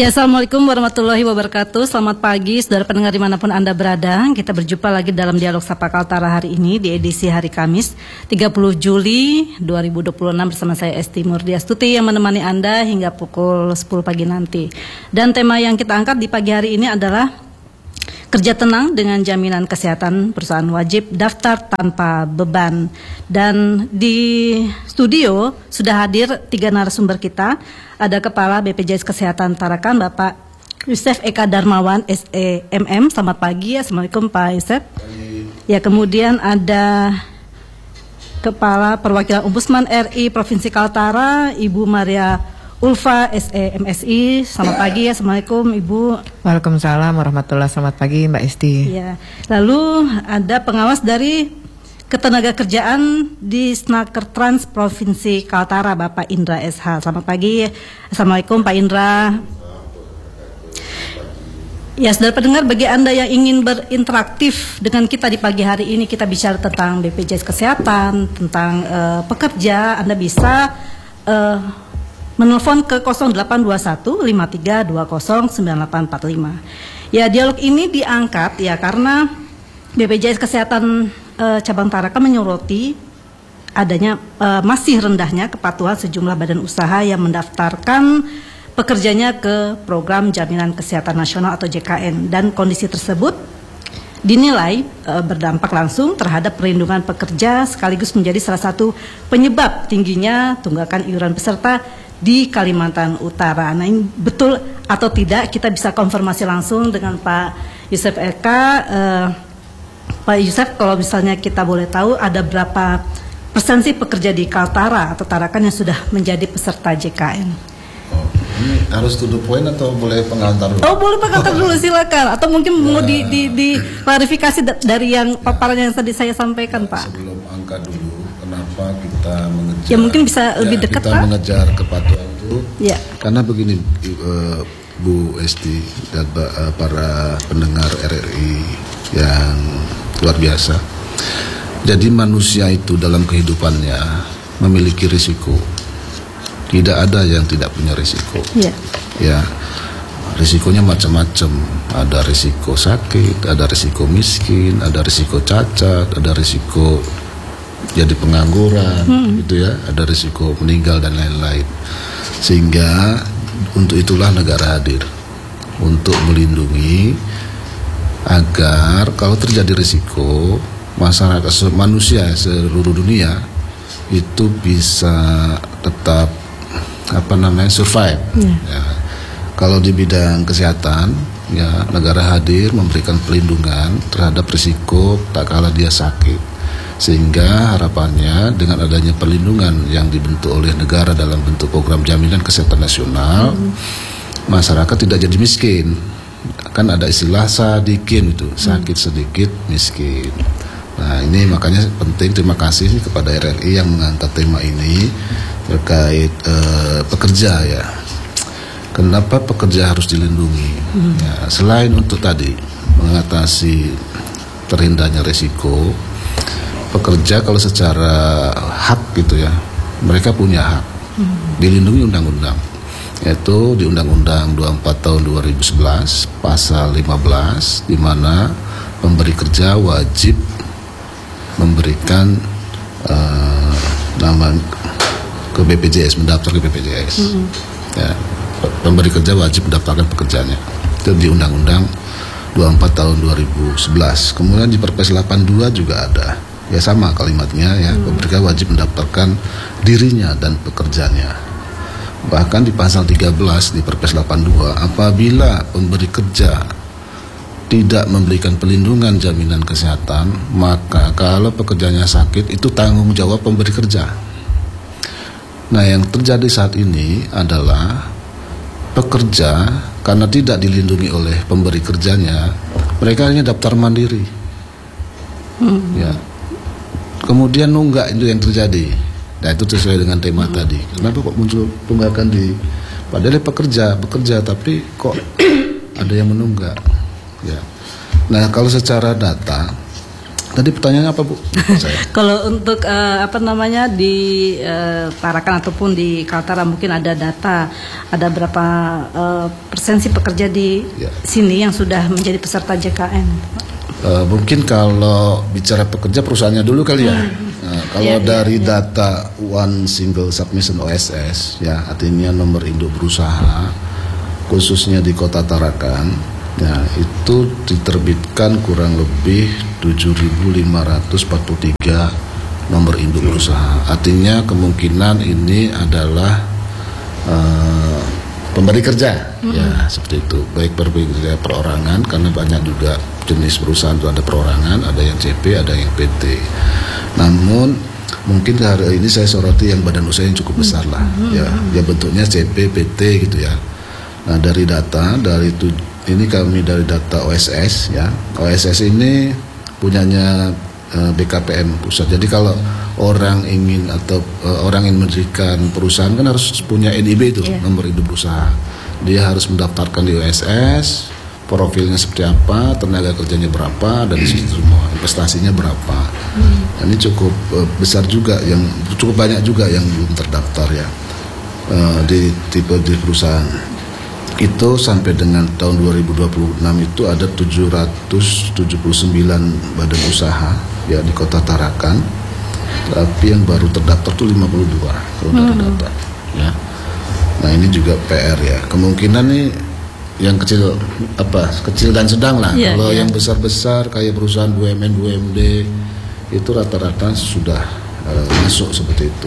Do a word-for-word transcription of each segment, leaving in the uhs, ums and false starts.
Ya, Assalamualaikum warahmatullahi wabarakatuh. Selamat pagi, saudara pendengar dimanapun Anda berada. Kita berjumpa lagi dalam Dialog Sapa Kaltara hari ini di edisi hari Kamis tiga puluh Juli dua ribu dua puluh enam bersama saya Esti Murdiastuti yang menemani Anda hingga pukul sepuluh pagi nanti. Dan tema yang kita angkat di pagi hari ini adalah kerja tenang dengan jaminan kesehatan perusahaan wajib daftar tanpa beban. Dan di studio sudah hadir tiga narasumber kita. Ada Kepala B P J S Kesehatan Tarakan, Bapak Yusef Eka Darmawan, S E M M. Selamat pagi, Assalamualaikum Pak Yusef. Ya, kemudian ada Kepala Perwakilan Ombudsman R I Provinsi Kaltara, Ibu Maria Ulfa, S E M S I. Selamat pagi, Assalamualaikum Ibu. Waalaikumsalam warahmatullahi wabarakatuh. Selamat pagi Mbak Esti. Ya. Lalu ada pengawas dari Ketenagakerjaan di Snaker Trans Provinsi Kaltara, Bapak Indra S H. Selamat pagi, Assalamualaikum Pak Indra. Ya, saudara pendengar, bagi Anda yang ingin berinteraktif dengan kita di pagi hari ini, kita bicara tentang B P J S Kesehatan, tentang uh, pekerja. Anda bisa uh, menelpon ke nol delapan dua satu lima tiga dua nol sembilan delapan empat lima. Ya, dialog ini diangkat ya karena B P J S Kesehatan uh, Cabang Tarakan menyoroti adanya uh, masih rendahnya kepatuhan sejumlah badan usaha yang mendaftarkan pekerjanya ke Program Jaminan Kesehatan Nasional atau J K N, dan kondisi tersebut dinilai e, berdampak langsung terhadap perlindungan pekerja sekaligus menjadi salah satu penyebab tingginya tunggakan iuran peserta di Kalimantan Utara. Nah, ini betul atau tidak, kita bisa konfirmasi langsung dengan Pak Yusef Eka. E, Pak Yusef, kalau misalnya kita boleh tahu ada berapa persen sih pekerja di Kaltara atau Tarakan yang sudah menjadi peserta J K N? Ini harus to the point atau boleh pengantar dulu? Oh, boleh pengantar dulu, silakan. Atau mungkin ya, mau di, di, di klarifikasi dari yang paparan yang tadi saya sampaikan, Pak. Sebelum angka dulu, kenapa kita mengejar? Ya, mungkin bisa ya, lebih dekat, kita Pak. Kita mengejar kepatuhan itu. Ya. Karena begini, uh, Bu Esti dan uh, para pendengar R R I yang luar biasa. Jadi manusia itu dalam kehidupannya memiliki risiko. Tidak ada yang tidak punya risiko. Ya. Ya, risikonya macam-macam. Ada risiko sakit, ada risiko miskin, ada risiko cacat, ada risiko jadi pengangguran, hmm. gitu ya. Ada risiko meninggal dan lain-lain. Sehingga untuk itulah negara hadir untuk melindungi agar kalau terjadi risiko masyarakat manusia seluruh dunia itu bisa tetap apa namanya survive. Yeah. Ya. Kalau di bidang kesehatan, ya negara hadir memberikan pelindungan terhadap risiko tak kala dia sakit, sehingga harapannya dengan adanya perlindungan yang dibentuk oleh negara dalam bentuk program jaminan kesehatan nasional, mm. masyarakat tidak jadi miskin. Kan ada istilah sadikin itu, sakit sedikit miskin. Nah, ini makanya penting, terima kasih kepada R R I yang mengangkat tema ini terkait uh, pekerja ya. Kenapa pekerja harus dilindungi? Hmm. Ya, selain untuk tadi mengatasi terhindanya risiko, pekerja kalau secara hak gitu ya, mereka punya hak hmm. dilindungi undang-undang, yaitu di Undang-Undang dua puluh empat tahun dua ribu sebelas pasal lima belas, di mana pemberi kerja wajib memberikan uh, nama ke B P J S, mendaftar ke B P J S. Mm-hmm. Ya, pemberi kerja wajib mendaftarkan pekerjaannya. Itu di Undang-Undang dua puluh empat tahun dua ribu sebelas. Kemudian di Perpres delapan puluh dua juga ada. Ya sama kalimatnya ya, mm. pemberi kerja wajib mendaftarkan dirinya dan pekerjaannya. Bahkan di pasal tiga belas di Perpres delapan puluh dua, apabila pemberi kerja tidak memberikan pelindungan jaminan kesehatan, maka kalau pekerjanya sakit itu tanggung jawab pemberi kerja. Nah, yang terjadi saat ini adalah pekerja karena tidak dilindungi oleh pemberi kerjanya, mereka hanya daftar mandiri. Hmm. Ya. Kemudian nunggak, itu yang terjadi. Nah, itu sesuai dengan tema hmm. tadi. Kenapa kok muncul tunggakan di padahal pekerja bekerja tapi kok ada yang menunggak? Ya. Nah, kalau secara data Tadi pertanyaannya apa Bu? Kalau untuk uh, apa namanya di uh, Tarakan ataupun di Kaltara mungkin ada data ada berapa uh, persen sih pekerja di ya. sini yang sudah menjadi peserta J K N? Uh, mungkin kalau bicara pekerja perusahaannya dulu kali ya. Hmm. Nah, kalau ya, dari ya, data ya. One Single Submission O S S ya artinya nomor induk berusaha khususnya di Kota Tarakan. Ya, itu diterbitkan kurang lebih tujuh ribu lima ratus empat puluh tiga nomor induk berusaha. Artinya kemungkinan ini adalah uh, pemberi kerja, mm-hmm. ya seperti itu. Baik pemberi kerja perorangan karena banyak juga jenis perusahaan itu ada perorangan, ada yang C P, ada yang P T. Namun mungkin hari ini saya soroti yang badan usaha yang cukup besar lah, mm-hmm. ya, ya bentuknya C P, P T gitu ya. Nah dari data dari tu- ini kami dari data O S S ya. O S S ini punyanya uh, B K P M pusat. Jadi kalau orang ingin atau uh, orang ingin mendirikan perusahaan kan harus punya N I B itu, yeah. nomor induk berusaha. Dia harus mendaftarkan di O S S, profilnya seperti apa, tenaga kerjanya berapa, dan situ semua investasinya berapa. Hmm. Ini cukup uh, besar juga, yang cukup banyak juga yang belum terdaftar ya uh, di tipe di perusahaan. Itu sampai dengan tahun dua ribu dua puluh enam itu ada tujuh ratus tujuh puluh sembilan badan usaha ya di Kota Tarakan, tapi yang baru terdaftar itu lima puluh dua kalau dari hmm. data ya. Nah ini juga P R ya, kemungkinan nih yang kecil apa kecil dan sedang lah, yeah, kalau yeah. yang besar-besar kayak perusahaan B U M N, B U M D itu rata-rata sudah uh, masuk seperti itu.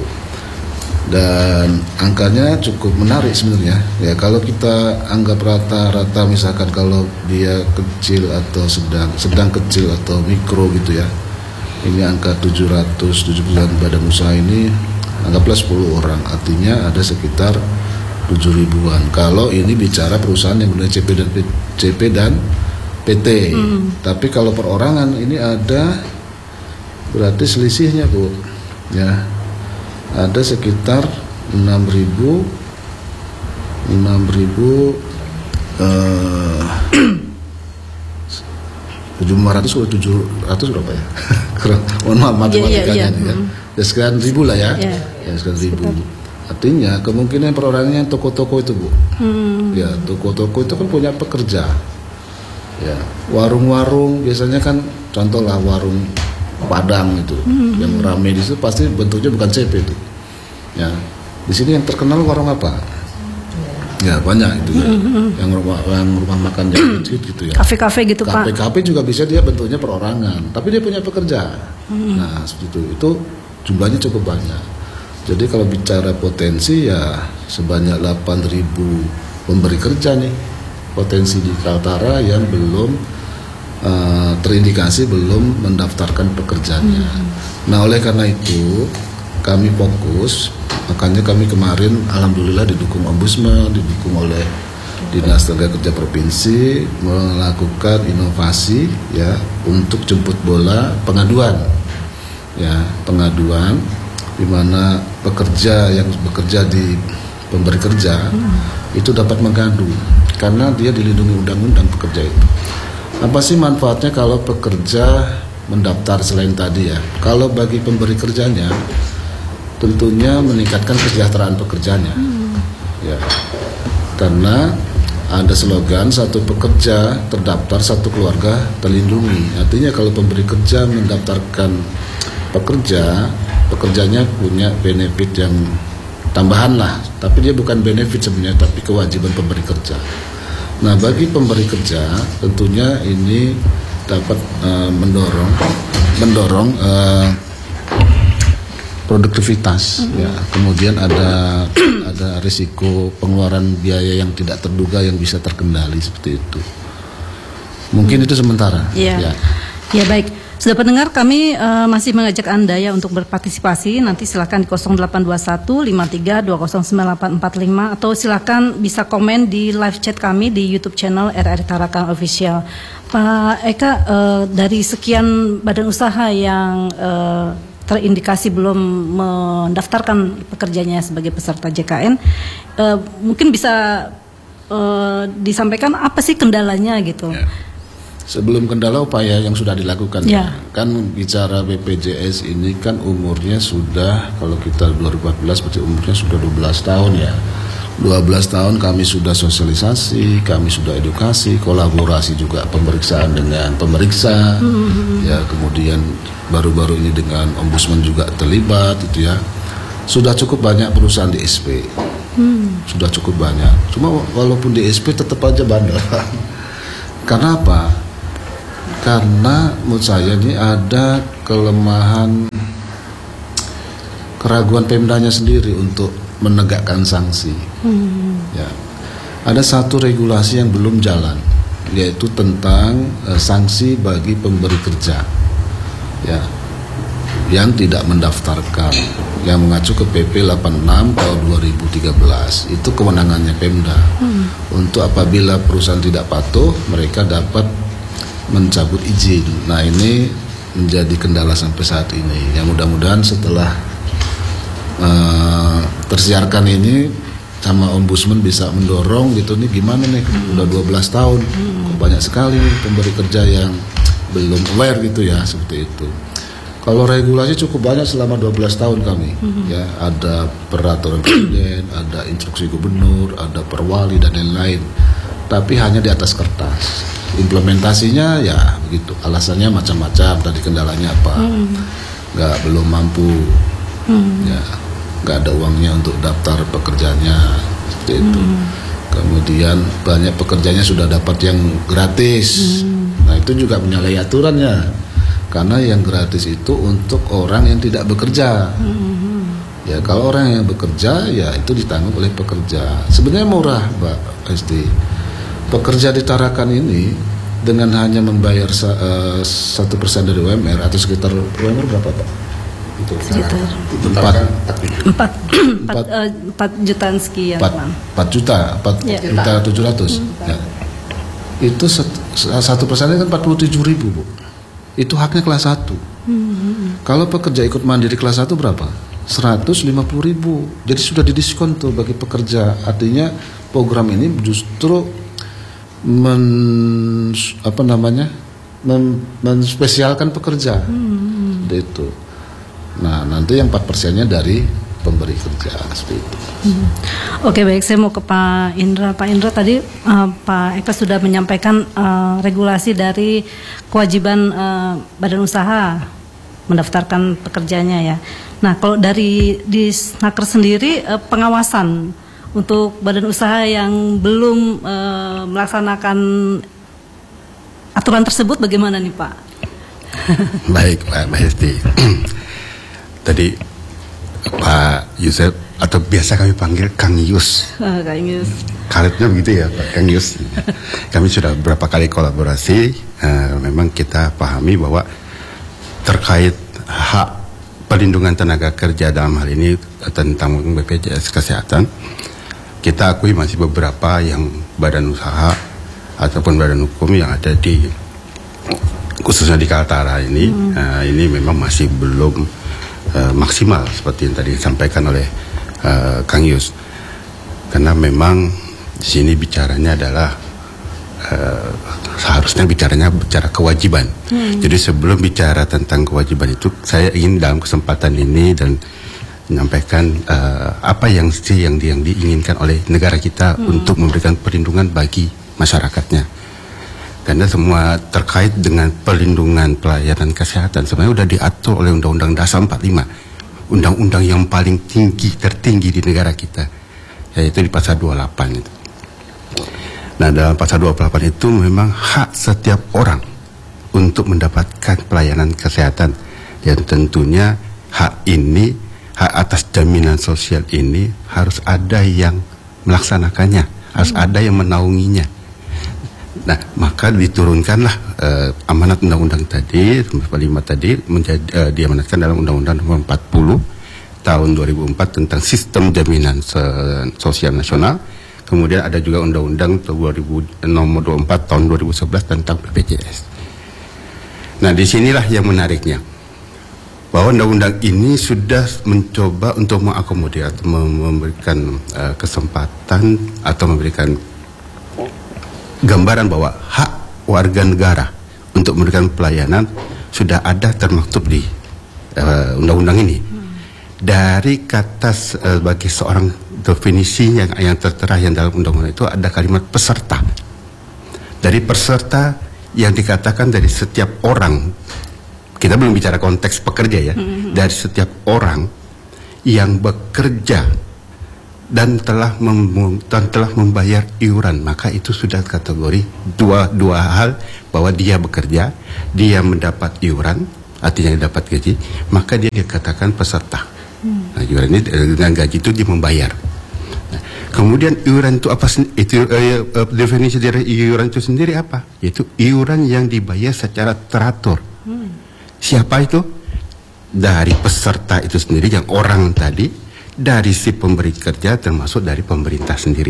Dan angkanya cukup menarik sebenarnya ya, kalau kita anggap rata-rata misalkan kalau dia kecil atau sedang sedang kecil atau mikro gitu ya, ini angka tujuh ratus tujuh puluh sembilan badan usaha ini anggaplah sepuluh orang, artinya ada sekitar tujuh ribuan. Kalau ini bicara perusahaan yang punya C P dan P, C P dan P T. Hmm. Tapi kalau perorangan ini ada berarti selisihnya Bu ya. Ada sekitar enam ribu enam ribu tujuh ratus atau tujuh ratus berapa ya? Mohon maaf matematikanya yeah, yeah, yeah. ya. Ya sekian ribu lah ya. Yeah. Ya sekian ribu. Artinya kemungkinan perorangannya toko-toko itu Bu. Hmm. Ya toko-toko itu kan punya pekerja. Ya warung-warung biasanya kan contoh lah warung Padang itu, hmm. yang ramai di situ pasti bentuknya bukan C P itu. Ya, di sini yang terkenal warung apa? Ya banyak itu ya, hmm. yang rumah yang rumah makan yang kecil gitu ya. Kafe-kafe gitu Pak. Kafe-kafe juga bisa dia bentuknya perorangan, tapi dia punya pekerja. Hmm. Nah seperti itu, itu jumlahnya cukup banyak. Jadi kalau bicara potensi ya sebanyak delapan ribu pemberi kerja nih potensi di Kaltara yang belum Uh, terindikasi belum mendaftarkan pekerjaannya. Hmm. Nah oleh karena itu kami fokus, makanya kami kemarin alhamdulillah didukung Ombudsman, didukung oleh Dinas Tenaga Kerja Provinsi melakukan inovasi ya untuk jemput bola pengaduan ya pengaduan di mana pekerja yang bekerja di pemberi kerja hmm. itu dapat mengadu karena dia dilindungi undang-undang pekerja itu. Apa sih manfaatnya kalau pekerja mendaftar selain tadi ya? Kalau bagi pemberi kerjanya, tentunya meningkatkan kesejahteraan pekerjanya. Hmm. Ya, karena ada slogan satu pekerja terdaftar satu keluarga terlindungi. Artinya kalau pemberi kerja mendaftarkan pekerja, pekerjanya punya benefit yang tambahan lah. Tapi dia bukan benefit sebenarnya, tapi kewajiban pemberi kerja. Nah bagi pemberi kerja tentunya ini dapat uh, mendorong mendorong uh, produktivitas mm-hmm. ya. Kemudian ada ada risiko pengeluaran biaya yang tidak terduga yang bisa terkendali seperti itu. Mungkin mm. itu sementara. Yeah. Ya. Ya baik. Sudah pendengar, kami uh, masih mengajak Anda ya untuk berpartisipasi. Nanti silakan di nol delapan dua satu lima tiga dua nol sembilan delapan empat lima atau silakan bisa komen di live chat kami di YouTube channel R R I Tarakan Official. Pak Eka, uh, dari sekian badan usaha yang uh, terindikasi belum mendaftarkan pekerjanya sebagai peserta J K N, uh, mungkin bisa uh, disampaikan apa sih kendalanya gitu? Yeah. sebelum kendala upaya yang sudah dilakukan. Ya. Kan bicara B P J S ini kan umurnya sudah, kalau kita dua ribu empat belas berarti umurnya sudah dua belas tahun ya. dua belas tahun kami sudah sosialisasi, kami sudah edukasi, kolaborasi juga pemeriksaan dengan pemeriksa, mm-hmm. ya kemudian baru-baru ini dengan ombudsman juga terlibat itu ya. Sudah cukup banyak perusahaan D S P, mm. sudah cukup banyak. Cuma walaupun D S P tetap aja bandel. Karena apa? Karena menurut saya ini ada kelemahan, keraguan Pemdanya sendiri untuk menegakkan sanksi. Hmm. Ya, ada satu regulasi yang belum jalan, yaitu tentang uh, sanksi bagi pemberi kerja, ya, yang tidak mendaftarkan, yang mengacu ke P P delapan puluh enam tahun dua ribu tiga belas. Itu kewenangannya Pemda. Hmm. Untuk apabila perusahaan tidak patuh, mereka dapat mencabut izin. Nah, ini menjadi kendala sampai saat ini. Yang mudah-mudahan setelah Uh, tersiarkan ini sama ombudsman bisa mendorong gitu nih, gimana nih hmm. udah dua belas tahun hmm. banyak sekali pemberi kerja yang belum aware gitu ya, seperti itu. Kalau regulasi cukup banyak selama dua belas tahun kami hmm. ya, ada peraturan presiden, ada instruksi gubernur, ada perwali dan lain-lain, tapi hanya di atas kertas. Implementasinya ya begitu, alasannya macam-macam, tadi kendalanya apa, hmm. nggak belum mampu, hmm. ya nggak ada uangnya untuk daftar pekerjanya, seperti itu. Hmm. Kemudian banyak pekerjanya sudah dapat yang gratis. Hmm. Nah, itu juga menyalahi aturannya, karena yang gratis itu untuk orang yang tidak bekerja. Hmm. Ya, kalau orang yang bekerja ya itu ditanggung oleh pekerja. Sebenarnya murah, Mbak Esti. Pekerja di Tarakan ini dengan hanya membayar satu persen dari U M R atau sekitar U M R berapa, Pak? Itu sekitar empat empat empat empat jutaan sekian, empat juta empat juta tujuh ratus. Itu satu persennya kan empat puluh tujuh ribu, Bu. Itu haknya kelas satu. Hmm. Kalau pekerja ikut mandiri kelas satu berapa? Seratus lima puluh ribu. Jadi sudah didiskon tuh bagi pekerja. Artinya program ini justru men apa namanya men, menspesialkan pekerja. Hmm. Itu. Nah, nanti yang empat persennya dari pemberi kerja, seperti itu. Hmm. Oke, baik, saya mau ke Pak Indra. Pak Indra, tadi uh, Pak Eka sudah menyampaikan uh, regulasi dari kewajiban uh, badan usaha mendaftarkan pekerjanya ya. Nah, kalau dari di Snaker sendiri uh, pengawasan untuk badan usaha yang belum uh, melaksanakan aturan tersebut bagaimana nih, Pak? Baik, Pak Hesti. Tadi Pak Yusuf, atau biasa kami panggil Kang Yus. Oh, Kang Yus. Karetnya begitu ya, Pak Kang Yus. Kami sudah beberapa kali kolaborasi. Uh, memang kita pahami bahwa terkait hak perlindungan tenaga kerja dalam hal ini tentang B P J S Kesehatan, kita akui masih beberapa yang badan usaha ataupun badan hukum yang ada di khususnya di Kaltara ini, hmm. uh, ini memang masih belum Uh, maksimal seperti yang tadi disampaikan oleh uh, Kang Yus, karena memang di sini bicaranya adalah uh, seharusnya bicaranya bicara kewajiban. Hmm. Jadi sebelum bicara tentang kewajiban itu, saya ingin dalam kesempatan ini dan menyampaikan uh, apa yang sih yang, yang diinginkan oleh negara kita hmm. untuk memberikan perlindungan bagi masyarakatnya. Karena semua terkait dengan perlindungan pelayanan kesehatan sebenarnya sudah diatur oleh Undang-Undang Dasar empat puluh lima, undang-undang yang paling tinggi, tertinggi di negara kita, yaitu di pasal dua puluh delapan itu. Nah, dalam pasal dua puluh delapan itu memang hak setiap orang untuk mendapatkan pelayanan kesehatan, dan tentunya hak ini, hak atas jaminan sosial ini harus ada yang melaksanakannya, harus hmm. ada yang menaunginya. Nah, maka diturunkanlah uh, amanat undang-undang tadi, empat puluh lima tadi, menjadi uh, diamanatkan dalam Undang-Undang Nomor empat puluh Tahun dua ribu empat tentang Sistem Jaminan Sosial Nasional. Kemudian ada juga Undang-Undang Nomor dua puluh empat Tahun dua ribu sebelas tentang B P J S. Nah, disinilah yang menariknya, bahwa undang-undang ini sudah mencoba untuk mengakomodir atau memberikan uh, kesempatan atau memberikan gambaran bahwa hak warga negara untuk memberikan pelayanan sudah ada termaktub di uh, undang-undang ini. Hmm. Dari kata sebagai uh, seorang definisi yang yang tertera yang dalam undang-undang itu ada kalimat peserta. Dari peserta yang dikatakan dari setiap orang, kita belum bicara konteks pekerja ya, hmm. dari setiap orang yang bekerja dan telah mem dan telah membayar iuran, maka itu sudah kategori dua dua hal, bahwa dia bekerja, dia mendapat iuran, artinya dia dapat gaji, maka dia dikatakan peserta. Hmm. Nah, iuran ini dengan gaji itu dia membayar. Nah, kemudian iuran itu apa? Itu uh, uh, definisi dari iuran itu sendiri apa? Yaitu iuran yang dibayar secara teratur. Hmm. Siapa itu? Dari peserta itu sendiri, yang orang tadi, dari si pemberi kerja, termasuk dari pemerintah sendiri.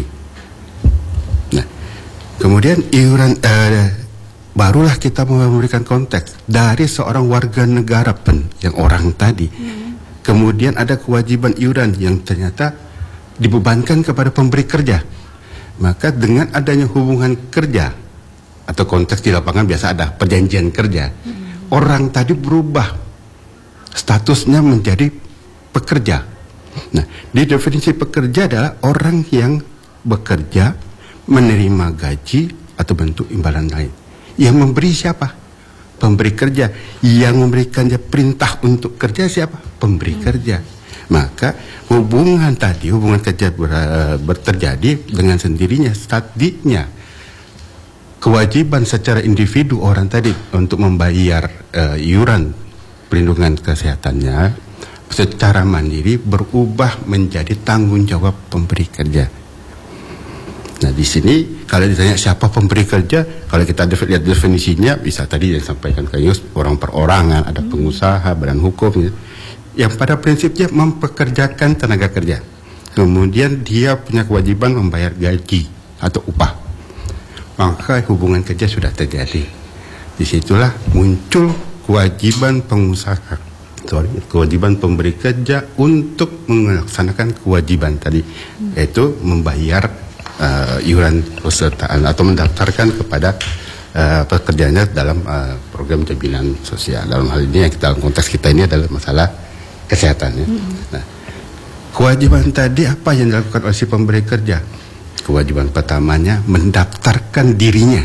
Nah, kemudian iuran eh, barulah kita memberikan konteks dari seorang warga negara pen, yang orang tadi. Hmm. Kemudian ada kewajiban iuran yang ternyata dibebankan kepada pemberi kerja. Maka dengan adanya hubungan kerja atau konteks di lapangan biasa ada perjanjian kerja, hmm. orang tadi berubah statusnya menjadi pekerja. Nah, di definisi pekerja adalah orang yang bekerja, menerima gaji atau bentuk imbalan lain. Yang memberi siapa? Pemberi kerja. Yang memberikan dia perintah untuk kerja siapa? Pemberi hmm. kerja. Maka hubungan tadi, hubungan kerja ber, ber, terjadi dengan sendirinya. Tadinya kewajiban secara individu orang tadi untuk membayar uh, iuran perlindungan kesehatannya secara mandiri berubah menjadi tanggung jawab pemberi kerja. Nah, di sini kalau ditanya siapa pemberi kerja, kalau kita lihat definisinya bisa tadi yang disampaikan Kang Yus, orang perorangan, ada pengusaha, badan hukum yang pada prinsipnya mempekerjakan tenaga kerja. Kemudian dia punya kewajiban membayar gaji atau upah. Maka hubungan kerja sudah terjadi. Disitulah muncul kewajiban pengusaha, sorry, kewajiban pemberi kerja untuk melaksanakan kewajiban tadi, hmm. yaitu membayar uh, iuran pesertaan atau mendaftarkan kepada uh, pekerjaannya dalam uh, program jaminan sosial. Dalam hal ini yang kita, dalam konteks kita ini adalah masalah kesehatan. Ya. Hmm. Nah, kewajiban tadi apa yang dilakukan oleh si pemberi kerja? Kewajiban pertamanya mendaftarkan dirinya,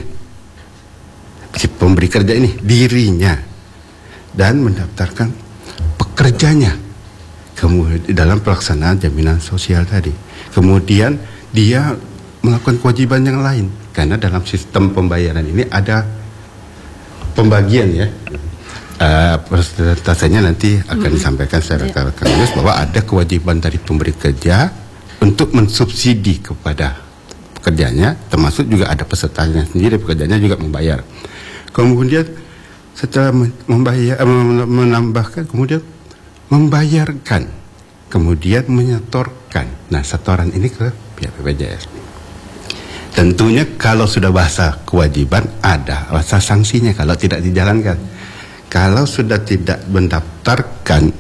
si pemberi kerja ini dirinya, dan mendaftarkan pekerjanya kemudian dalam pelaksanaan jaminan sosial tadi. Kemudian dia melakukan kewajiban yang lain, karena dalam sistem pembayaran ini ada pembagian ya. Uh, persentasenya nanti akan hmm. disampaikan secara yeah. terus bahwa ada kewajiban dari pemberi kerja untuk mensubsidi kepada pekerjanya, termasuk juga ada pesertanya sendiri, pekerjanya juga membayar. Kemudian setelah membayar, menambahkan, kemudian membayarkan, kemudian menyetorkan. Nah, setoran ini ke pihak B P J S. Tentunya kalau sudah bahasa kewajiban, ada bahasa sanksinya kalau tidak dijalankan. Kalau sudah tidak mendaftarkan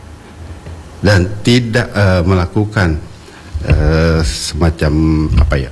dan tidak uh, melakukan uh, semacam apa ya,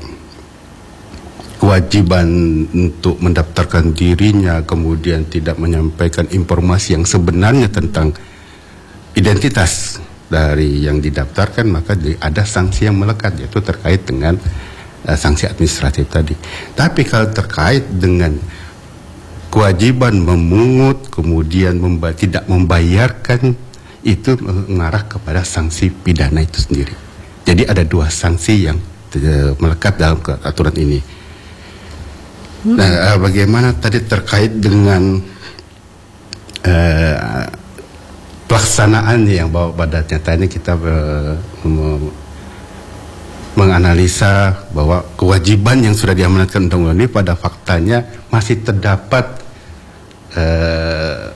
kewajiban untuk mendaftarkan dirinya, kemudian tidak menyampaikan informasi yang sebenarnya tentang identitas dari yang didaftarkan, maka ada sanksi yang melekat, yaitu terkait dengan uh, sanksi administratif tadi. Tapi kalau terkait dengan kewajiban memungut, kemudian memba tidak membayarkan, itu mengarah kepada sanksi pidana itu sendiri. Jadi ada dua sanksi yang uh, melekat dalam aturan ini. Nah, bagaimana tadi terkait dengan uh, pelaksanaan yang bahwa pada nyatanya kita uh, menganalisa bahwa kewajiban yang sudah diamanatkan undang-undang ini pada faktanya masih terdapat uh,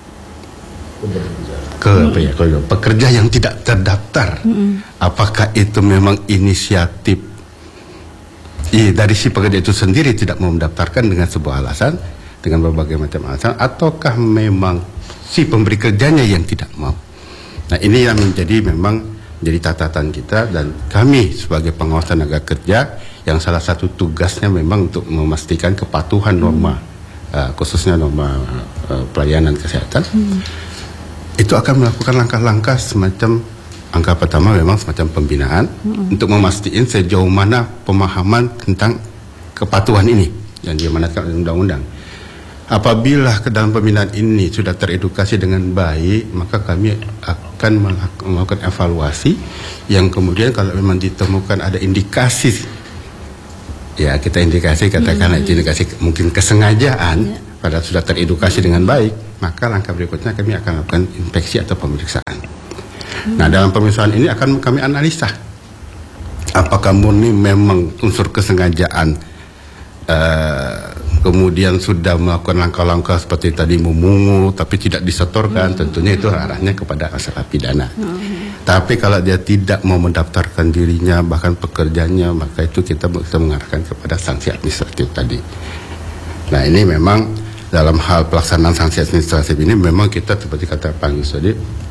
ke apa ya, pekerja yang tidak terdaftar. Mm-hmm. Apakah itu memang inisiatif I, dari si pekerja itu sendiri tidak mau mendaftarkan dengan sebuah alasan, dengan berbagai macam alasan, ataukah memang si pemberi kerjanya yang tidak mau? Nah, ini yang menjadi memang jadi catatan kita, dan kami sebagai pengawas tenaga kerja yang salah satu tugasnya memang untuk memastikan kepatuhan norma uh, khususnya norma uh, pelayanan kesehatan, hmm. itu akan melakukan langkah-langkah semacam angka pertama memang semacam pembinaan hmm. untuk memastikan sejauh mana pemahaman tentang kepatuhan ini yang diamanatkan oleh undang-undang. Apabila ke dalam pembinaan ini sudah teredukasi dengan baik, maka kami akan melakukan evaluasi yang kemudian kalau memang ditemukan ada indikasi, ya kita indikasi katakanlah hmm. indikasi mungkin kesengajaan, ya. Pada sudah teredukasi dengan baik, maka langkah berikutnya kami akan lakukan inspeksi atau pemeriksaan. Hmm. Nah, dalam pemeriksaan ini akan kami analisa apakah murni memang unsur kesengajaan, uh, kemudian sudah melakukan langkah-langkah seperti tadi memungut tapi tidak disetorkan, hmm. tentunya itu arahnya kepada masalah pidana. Hmm. Tapi kalau dia tidak mau mendaftarkan dirinya bahkan pekerjanya, maka itu kita bisa mengarahkan kepada sanksi administratif tadi. Nah, ini memang dalam hal pelaksanaan sanksi administratif ini memang kita seperti kata Pak Yus tadi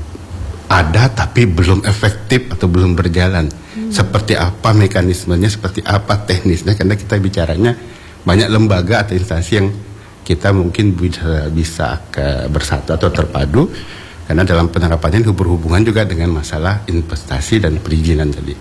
ada tapi belum efektif atau belum berjalan. Hmm. Seperti apa mekanismenya, seperti apa teknisnya, karena kita bicaranya banyak lembaga atau instansi yang kita mungkin bisa, bisa ke bersatu atau terpadu, karena dalam penerapannya itu berhubungan juga dengan masalah investasi dan perizinan tadi.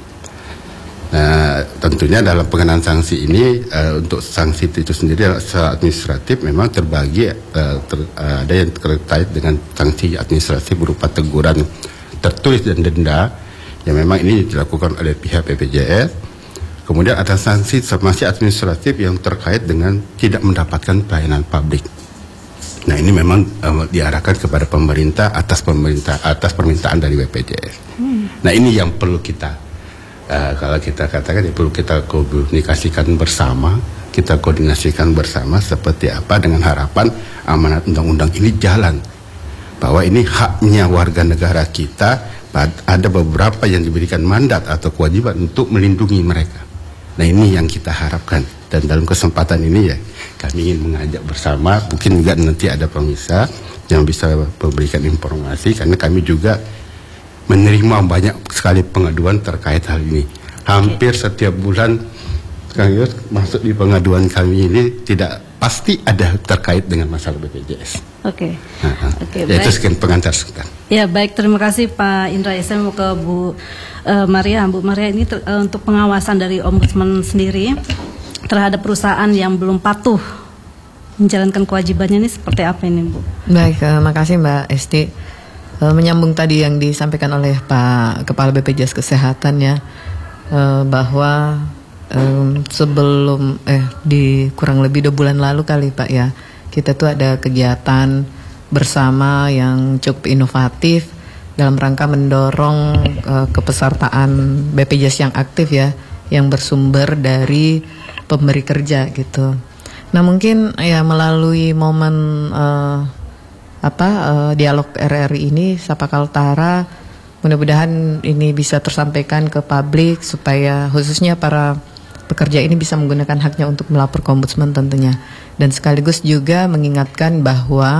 Nah, tentunya dalam pengenaan sanksi ini uh, untuk sanksi itu sendiri secara administratif memang terbagi, uh, ter, uh, ada yang terkait dengan sanksi administratif berupa teguran tertulis dan denda yang memang ini dilakukan oleh pihak B P J S. Kemudian ada sanksi masih administratif yang terkait dengan tidak mendapatkan pelayanan publik. Nah, ini memang uh, diarahkan kepada pemerintah atas pemerintah atas permintaan dari B P J S. Hmm. Nah, ini yang perlu kita uh, kalau kita katakan ya perlu kita komunikasikan bersama, kita koordinasikan bersama seperti apa dengan harapan amanat undang-undang ini jalan. Bahwa ini haknya warga negara kita, ada beberapa yang diberikan mandat atau kewajiban untuk melindungi mereka. Nah, ini yang kita harapkan, dan dalam kesempatan ini ya kami ingin mengajak bersama, mungkin juga nanti ada pemirsa yang bisa memberikan informasi, karena kami juga menerima banyak sekali pengaduan terkait hal ini. Hampir setiap bulan Kang Yus masuk di pengaduan kami ini tidak pasti ada terkait dengan masalah B P J S. Oke. Okay. Nah, okay, ya, itu sekian pengantar sekitar. Ya, baik, terima kasih Pak Indra. Saya mau ke Bu uh, Maria. Bu Maria, ini ter, uh, untuk pengawasan dari Ombudsman sendiri terhadap perusahaan yang belum patuh menjalankan kewajibannya ini seperti apa ini, Bu? Baik, uh, makasih Mbak Esti. Uh, menyambung tadi yang disampaikan oleh Pak Kepala B P J S Kesehatan ya, uh, bahwa Um, sebelum eh di kurang lebih dua bulan lalu kali Pak ya, kita tuh ada kegiatan bersama yang cukup inovatif dalam rangka mendorong uh, kepesertaan B P J S yang aktif ya, yang bersumber dari pemberi kerja gitu. Nah, mungkin ya melalui momen uh, apa uh, dialog R R I ini Sapa Kaltara, mudah-mudahan ini bisa tersampaikan ke publik supaya khususnya para pekerja ini bisa menggunakan haknya untuk melapor ke Ombudsman tentunya, dan sekaligus juga mengingatkan bahwa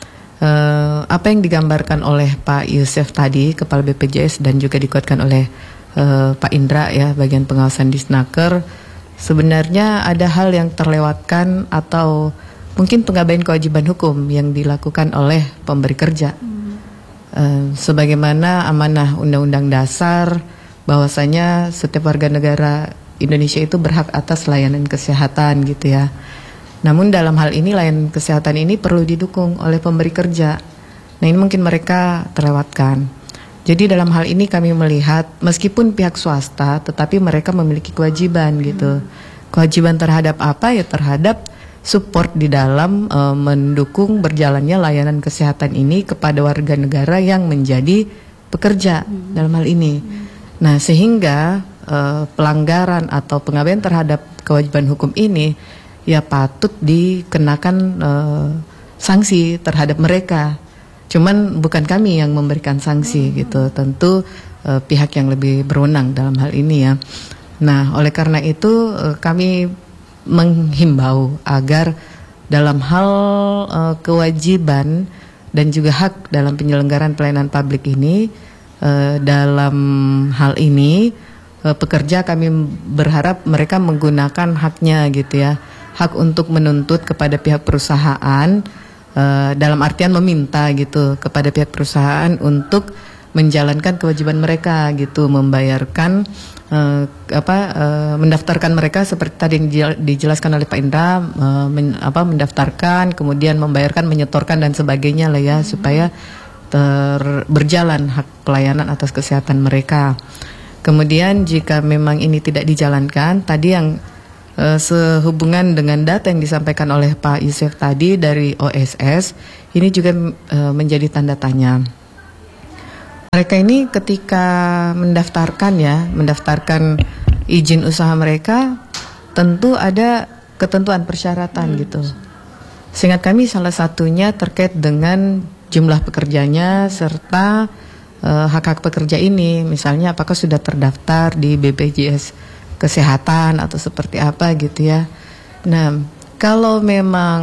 uh, apa yang digambarkan oleh Pak Yusef tadi, Kepala B P J S, dan juga dikuatkan oleh uh, Pak Indra ya, bagian pengawasan di Snaker, sebenarnya ada hal yang terlewatkan atau mungkin pengabaian kewajiban hukum yang dilakukan oleh pemberi kerja. Hmm. Uh, sebagaimana amanah Undang-Undang Dasar bahwasanya setiap warga negara Indonesia itu berhak atas layanan kesehatan gitu ya. Namun dalam hal ini layanan kesehatan ini perlu didukung oleh pemberi kerja. Nah, ini mungkin mereka terlewatkan. Jadi dalam hal ini kami melihat meskipun pihak swasta tetapi mereka memiliki kewajiban gitu. Kewajiban terhadap apa ya? Terhadap support di dalam uh, mendukung berjalannya layanan kesehatan ini kepada warga negara yang menjadi pekerja hmm. dalam hal ini. Hmm. Nah, sehingga Uh, pelanggaran atau pengabaian terhadap kewajiban hukum ini ya patut dikenakan uh, sanksi terhadap mereka. Cuman bukan kami yang memberikan sanksi gitu, tentu uh, pihak yang lebih berwenang dalam hal ini ya. Nah, oleh karena itu uh, kami menghimbau agar dalam hal uh, kewajiban dan juga hak dalam penyelenggaraan pelayanan publik ini, uh, dalam hal ini pekerja kami berharap mereka menggunakan haknya gitu ya, hak untuk menuntut kepada pihak perusahaan, uh, dalam artian meminta gitu kepada pihak perusahaan untuk menjalankan kewajiban mereka gitu, membayarkan uh, apa uh, mendaftarkan mereka seperti tadi yang dijelaskan oleh Pak Indra, uh, men, apa mendaftarkan, kemudian membayarkan, menyetorkan dan sebagainya lah ya, hmm. supaya ter, berjalan hak pelayanan atas kesehatan mereka. Kemudian jika memang ini tidak dijalankan, tadi yang Uh, sehubungan dengan data yang disampaikan oleh Pak Yusef tadi dari O S S, ini juga uh, menjadi tanda tanya. Mereka ini ketika mendaftarkan ya, mendaftarkan izin usaha mereka, tentu ada ketentuan persyaratan hmm. gitu. Seingat kami salah satunya terkait dengan jumlah pekerjanya serta uh, hak-hak pekerja ini, misalnya apakah sudah terdaftar di B P J S Kesehatan atau seperti apa gitu ya. Nah, kalau memang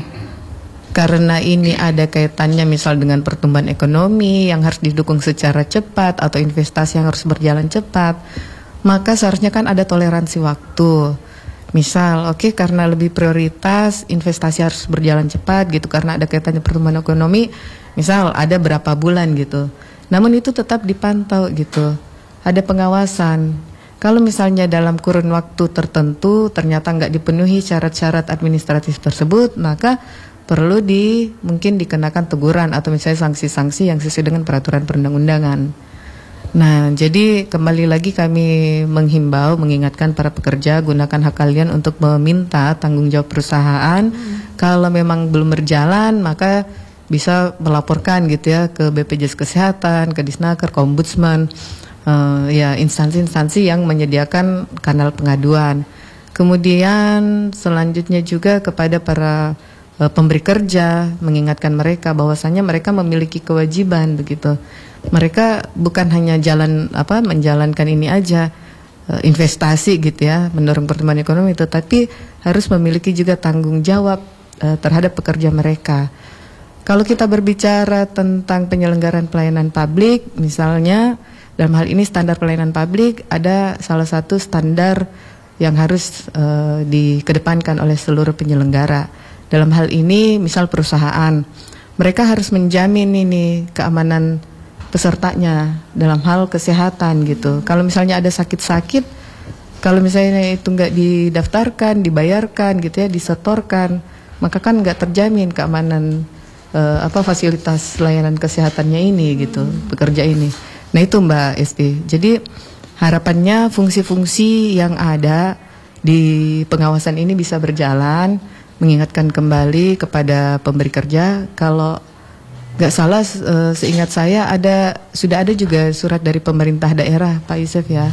karena ini ada kaitannya misal dengan pertumbuhan ekonomi yang harus didukung secara cepat atau investasi yang harus berjalan cepat, maka seharusnya kan ada toleransi waktu. Misal, oke okay, karena lebih prioritas investasi harus berjalan cepat gitu karena ada kaitannya pertumbuhan ekonomi, misal ada berapa bulan gitu. Namun itu tetap dipantau gitu. Ada pengawasan. Kalau misalnya dalam kurun waktu tertentu ternyata nggak dipenuhi syarat-syarat administratif tersebut, maka perlu di mungkin dikenakan teguran atau misalnya sanksi-sanksi yang sesuai dengan peraturan perundang-undangan. Nah, jadi kembali lagi kami menghimbau, mengingatkan para pekerja, gunakan hak kalian untuk meminta tanggung jawab perusahaan. Hmm. Kalau memang belum berjalan, maka bisa melaporkan gitu ya ke B P J S Kesehatan, ke Disnaker, ke Ombudsman. Uh, ya instansi-instansi yang menyediakan kanal pengaduan. Kemudian selanjutnya juga kepada para uh, pemberi kerja, mengingatkan mereka bahwasanya mereka memiliki kewajiban begitu. Mereka bukan hanya jalan apa menjalankan ini aja, uh, investasi gitu ya, mendorong pertumbuhan ekonomi, tetapi harus memiliki juga tanggung jawab uh, terhadap pekerja mereka. Kalau kita berbicara tentang penyelenggaraan pelayanan publik, misalnya dalam hal ini standar pelayanan publik ada salah satu standar yang harus uh, dikedepankan oleh seluruh penyelenggara. Dalam hal ini misal perusahaan, mereka harus menjamin ini keamanan pesertanya dalam hal kesehatan gitu. Kalau misalnya ada sakit-sakit, kalau misalnya itu nggak didaftarkan, dibayarkan gitu ya, disetorkan, maka kan nggak terjamin keamanan uh, apa fasilitas layanan kesehatannya ini gitu, pekerja ini. Nah itu Mbak Esti, jadi harapannya fungsi-fungsi yang ada di pengawasan ini bisa berjalan, mengingatkan kembali kepada pemberi kerja. Kalau nggak salah e, seingat saya ada sudah ada juga surat dari pemerintah daerah Pak Yusef ya,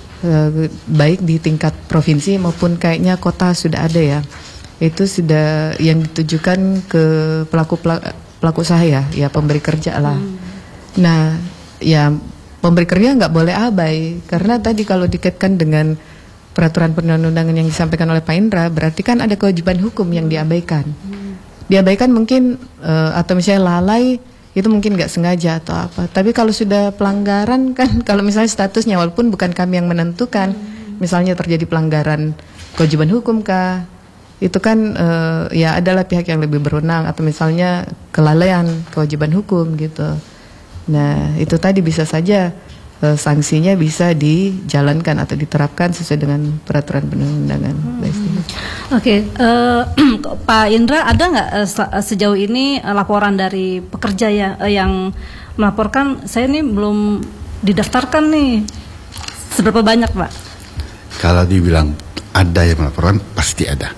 e, baik di tingkat provinsi maupun kayaknya kota sudah ada ya. Itu sudah yang ditujukan ke pelaku pelaku usaha ya, ya pemberi kerja lah. Hmm. Nah ya pemberi kerja nggak boleh abai karena tadi kalau dikaitkan dengan peraturan perundang-undangan yang disampaikan oleh Pak Indra berarti kan ada kewajiban hukum yang diabaikan. Diabaikan mungkin uh, atau misalnya lalai itu mungkin nggak sengaja atau apa. Tapi kalau sudah pelanggaran kan kalau misalnya statusnya walaupun bukan kami yang menentukan, misalnya terjadi pelanggaran kewajiban hukum kah, itu kan uh, ya adalah pihak yang lebih berwenang atau misalnya kelalaian kewajiban hukum gitu. Nah itu tadi bisa saja uh, sanksinya bisa dijalankan atau diterapkan sesuai dengan peraturan perundang-undangan. Hmm. Oke, okay, uh, Pak Indra ada nggak uh, sejauh ini uh, laporan dari pekerja ya, uh, yang melaporkan saya ini belum didaftarkan nih, seberapa banyak Pak? Kalau dibilang ada yang melaporkan pasti ada.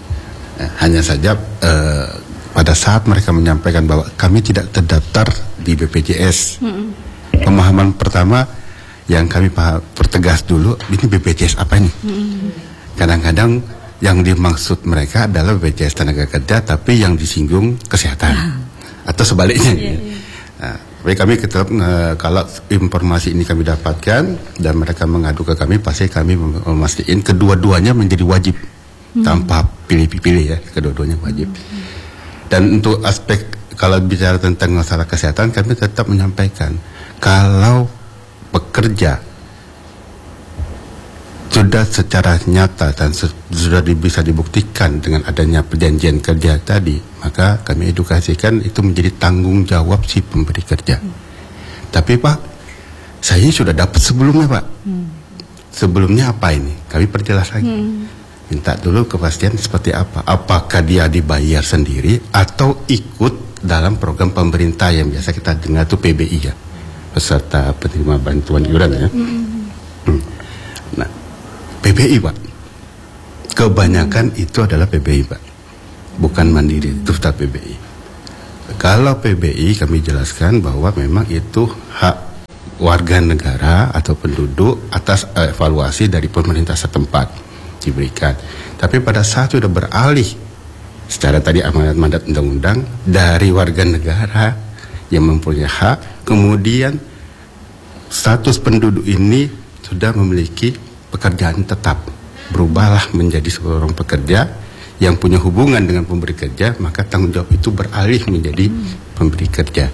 Hanya saja uh, pada saat mereka menyampaikan bahwa kami tidak terdaftar di B P J S, hmm. pemahaman pertama yang kami pertegas dulu, ini B P J S apa ini? Hmm. Kadang-kadang yang dimaksud mereka adalah B P J S tenaga kerja, tapi yang disinggung kesehatan, hmm. atau sebaliknya. Yeah, yeah. Nah, tapi kami tetap uh, kalau informasi ini kami dapatkan dan mereka mengadu ke kami, pasti kami memastikan kedua-duanya menjadi wajib. Hmm. Tanpa pilih-pilih ya, kedua-duanya wajib. Hmm. Dan untuk aspek kalau bicara tentang masalah kesehatan, kami tetap menyampaikan kalau pekerja sudah secara nyata dan se- sudah di, bisa dibuktikan dengan adanya perjanjian kerja tadi, maka kami edukasikan itu menjadi tanggung jawab si pemberi kerja. Hmm. Tapi Pak, saya sudah dapat sebelumnya Pak. Hmm. Sebelumnya apa ini? Kami perjelas lagi. Hmm. Minta dulu kepastian seperti apa. Apakah dia dibayar sendiri atau ikut dalam program pemerintah yang biasa kita dengar itu P B I ya, peserta penerima bantuan iuran ya. Hmm. Hmm. Nah, P B I Pak, kebanyakan hmm. itu adalah P B I Pak, bukan mandiri, itu daftar P B I. Kalau P B I kami jelaskan bahwa memang itu hak warga negara atau penduduk atas evaluasi dari pemerintah setempat diberikan. Tapi pada saat sudah beralih secara tadi amanat mandat undang-undang dari warga negara yang mempunyai hak, kemudian status penduduk ini sudah memiliki pekerjaan tetap, berubahlah menjadi seorang pekerja yang punya hubungan dengan pemberi kerja, maka tanggung jawab itu beralih menjadi hmm. pemberi kerja.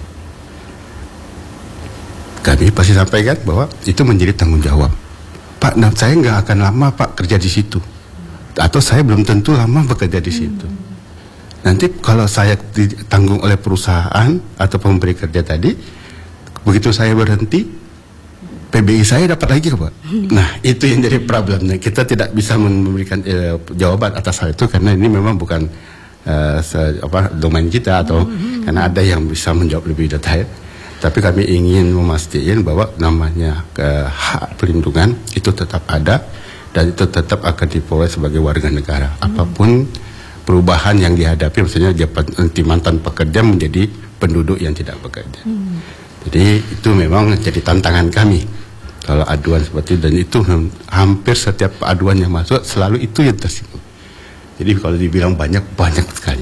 Kami pasti sampaikan bahwa itu menjadi tanggung jawab. Pak, nah saya nggak akan lama Pak kerja di situ, atau saya belum tentu lama bekerja di situ. Hmm. Nanti kalau saya ditanggung oleh perusahaan atau pemberi kerja tadi, begitu saya berhenti, P B I saya dapat lagi Pak. Nah itu yang jadi problemnya. Kita tidak bisa memberikan eh, jawaban atas hal itu karena ini memang bukan eh, se, apa, domain kita atau mm-hmm. karena ada yang bisa menjawab lebih detail. Tapi kami ingin memastikan bahwa namanya eh, hak pelindungan itu tetap ada dan itu tetap akan diperoleh sebagai warga negara. Mm-hmm. Apapun perubahan yang dihadapi, misalnya dia nanti mantan pekerja menjadi penduduk yang tidak bekerja. Mm-hmm. Jadi itu memang jadi tantangan kami kalau aduan seperti itu, dan itu hampir setiap aduan yang masuk selalu itu yang tersinggung. Jadi kalau dibilang banyak, banyak sekali.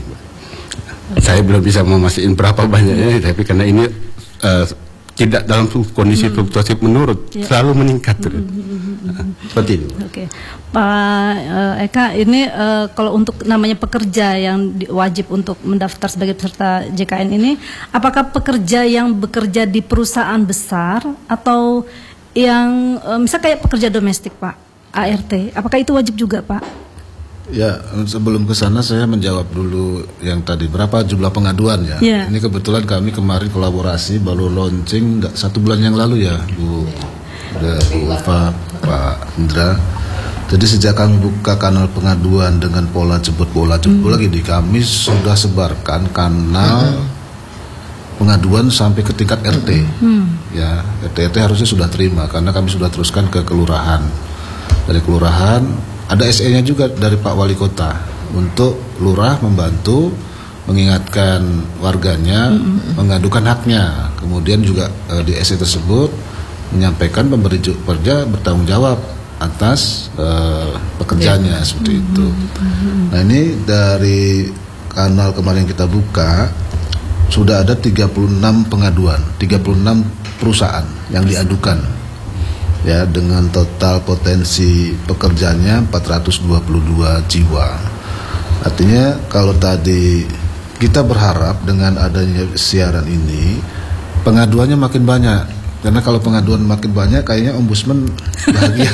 Saya belum bisa memastikan berapa banyaknya, tapi karena ini uh, tidak dalam kondisi fluktuatif menurut, ya. Selalu meningkat terus. Nah, seperti itu. Oke, Pak uh, Eka, ini uh, kalau untuk namanya pekerja yang di, wajib untuk mendaftar sebagai peserta J K N ini, apakah pekerja yang bekerja di perusahaan besar atau yang uh, misal kayak pekerja domestik Pak, A R T, apakah itu wajib juga Pak? Ya, sebelum ke sana saya menjawab dulu yang tadi berapa jumlah pengaduan ya. Yeah. Ini kebetulan kami kemarin kolaborasi baru launching nggak satu bulan yang lalu ya, Bu, Bu Ulfa, Pak Indra. Jadi sejak kami buka kanal pengaduan dengan pola jemput bola jemput bola gini, kami sudah sebarkan kanal pengaduan sampai ke tingkat R T. Hmm. Ya, R T R T harusnya sudah terima karena kami sudah teruskan ke kelurahan. Dari kelurahan ada S E-nya juga dari Pak Wali Kota untuk lurah membantu mengingatkan warganya mm-hmm. mengadukan haknya. Kemudian juga uh, di S E tersebut menyampaikan pemberi kerja bertanggung jawab atas uh, pekerjaannya yeah. seperti mm-hmm. itu. Nah ini dari kanal kemarin kita buka sudah ada tiga puluh enam pengaduan, tiga puluh enam perusahaan yang diadukan. Ya, dengan total potensi pekerjaannya empat ratus dua puluh dua jiwa. Artinya kalau tadi kita berharap dengan adanya siaran ini pengaduannya makin banyak. Karena kalau pengaduan makin banyak kayaknya ombudsman bahagia.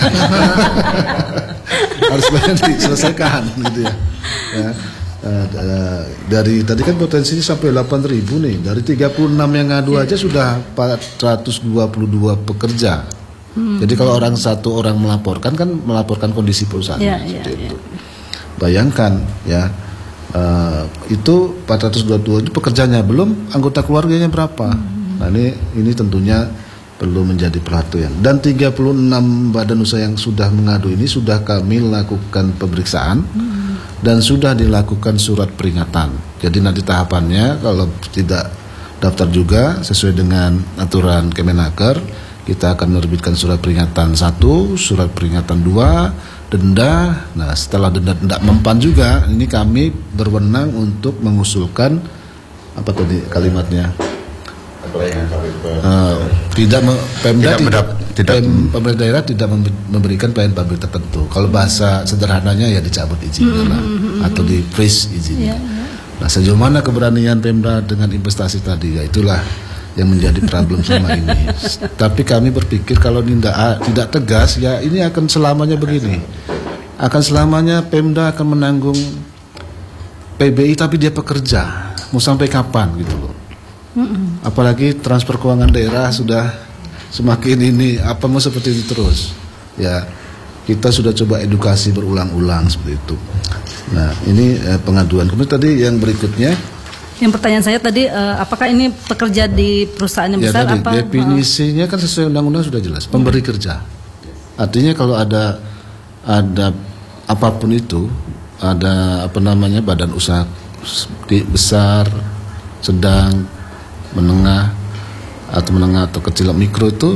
Harus banyak diselesaikan gitu ya. Ya. Uh, uh, dari tadi kan potensinya sampai delapan ribu nih. Dari tiga puluh enam yang ngadu aja sudah empat ratus dua puluh dua pekerja. Hmm. Jadi kalau orang satu orang melaporkan kan melaporkan kondisi perusahaan ya, seperti ya, itu. Ya. Bayangkan ya uh, itu empat ratus dua puluh dua itu pekerjanya, belum anggota keluarganya berapa. Hmm. Nah ini ini tentunya perlu menjadi perhatian. Dan tiga puluh enam badan usaha yang sudah mengadu ini sudah kami lakukan pemeriksaan hmm. dan sudah dilakukan surat peringatan. Jadi nanti tahapannya kalau tidak daftar juga sesuai dengan aturan Kemenaker, kita akan menerbitkan surat peringatan satu, surat peringatan dua, denda. Nah setelah denda tidak mempan juga, ini kami berwenang untuk mengusulkan apa tadi kalimatnya? Uh, tidak Pemda tidak, tidak pem, pemerintah daerah tidak memberikan pelayanan publik tertentu. Kalau bahasa sederhananya ya dicabut izinnya lah, atau di freeze izinnya. Yeah, yeah. Nah sejauh mana keberanian Pemda dengan investasi tadi, ya itulah yang menjadi problem selama ini. Tapi kami berpikir kalau tidak tidak tegas, ya ini akan selamanya begini. Akan selamanya Pemda akan menanggung P B I tapi dia pekerja. Mau sampai kapan gitu loh. Mm-mm. Apalagi transfer keuangan daerah sudah semakin ini, apa mau seperti itu terus. Ya, kita sudah coba edukasi berulang-ulang seperti itu. Nah, ini eh, pengaduan. Kemudian tadi yang berikutnya, yang pertanyaan saya tadi, uh, apakah ini pekerja di perusahaan yang ya besar? tadi, apa? Definisinya kan sesuai undang-undang sudah jelas, pemberi kerja. Artinya kalau ada ada apapun itu, ada apa namanya badan usaha besar, sedang, menengah atau menengah atau kecil mikro itu